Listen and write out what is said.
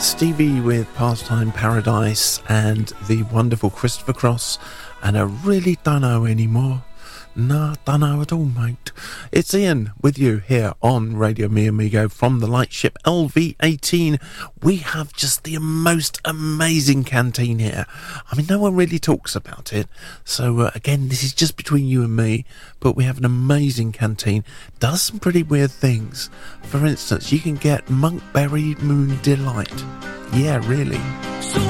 Stevie with Pastime Paradise and the wonderful Christopher Cross, and I really don't know anymore. No, don't know at all, mate. It's Ian with you here on Radio Mi Amigo from the lightship LV-18. We have just the most amazing canteen here. I mean, no one really talks about it. So, again, this is just between you and me, but we have an amazing canteen. Does some pretty weird things. For instance, you can get Monkberry Moon Delight. Yeah, really. So